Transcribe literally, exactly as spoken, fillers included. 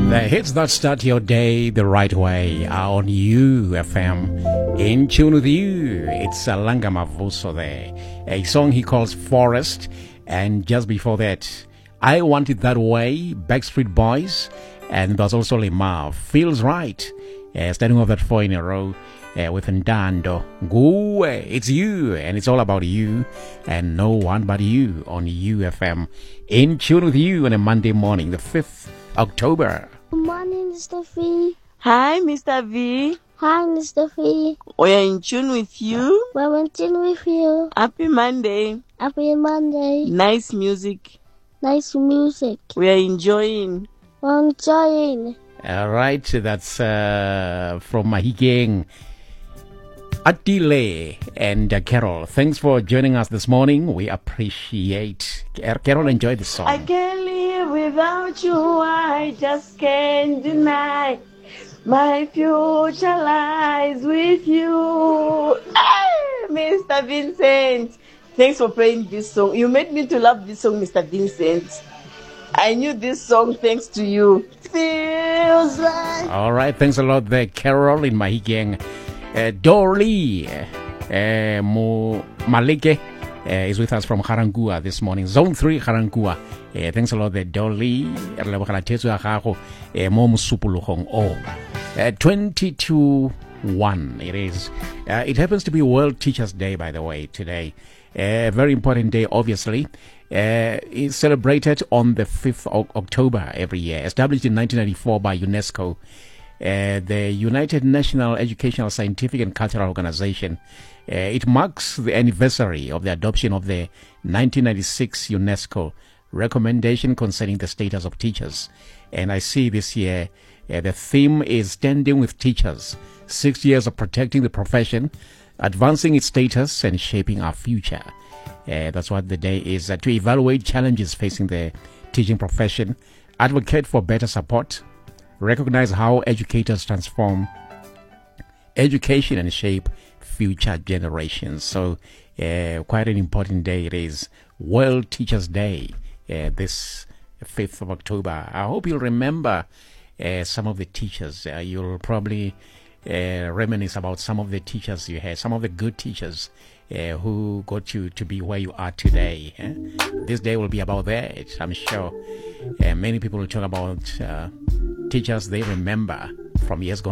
The hits that start your day the right way are on U F M. In tune with you, it's Alanga Mavuso there. A song he calls Forest. And just before that, I Want It That Way, Backstreet Boys. And there's also Limar, Feels Right. Uh, starting off that four in a row uh, with Ndando. Go, it's you, and it's all about you, and no one but you on U F M. In tune with you on a Monday morning, the fifth of October. Good morning, Mister V. Hi, Mister V. Hi, Mister V. We are in tune with you. We're in tune with you. Happy Monday. Happy Monday. Nice music. Nice music. We are enjoying. We're enjoying. All right, that's uh, from Mahigeng, Atile, and uh, Carol. Thanks for joining us this morning. We appreciate. Carol, enjoy the song. I can't live without you. I just can't deny. My future lies with you. Hey, Mister Vincent. Thanks for playing this song. You made me to love this song, Mister Vincent. I knew this song thanks to you. Feels like. All right, thanks a lot there, Carol in Mahigeng. Uh, Dorley uh, Mo Malike uh, is with us from Harangua this morning. Zone three, Harangua. Uh, thanks a lot there, Dorley. Uh, twenty-two one it is. Uh, it happens to be World Teachers Day, by the way, today. A uh, very important day, obviously. Uh, it's celebrated on the fifth of October every year. Established in nineteen ninety-four by UNESCO, uh, the United National Educational, Scientific and Cultural Organization. Uh, it marks the anniversary of the adoption of the nineteen ninety-six UNESCO recommendation concerning the status of teachers. And I see this year uh, the theme is Standing with Teachers, six years of protecting the profession, advancing its status and shaping our future. Uh, that's what the day is, uh, to evaluate challenges facing the teaching profession, advocate for better support, recognize how educators transform education and shape future generations. So uh, quite an important day it is. World Teachers Day, uh, this fifth of October. I hope you'll remember uh, some of the teachers. Uh, you'll probably uh, reminisce about some of the teachers you had, some of the good teachers Uh, who got you to be where you are today. Eh? This day will be about that, I'm sure. Uh, many people will talk about uh, teachers they remember from years gone